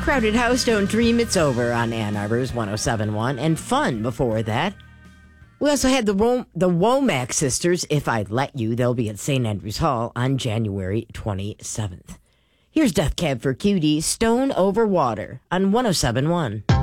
Crowded House, Don't Dream It's Over on Ann Arbor's 107.1. And Fun before that. We also had the Womack Sisters, If I'd Let You. They'll be at St. Andrews Hall on January 27th. Here's Death Cab for Cutie, Stone Over Water on 107.1.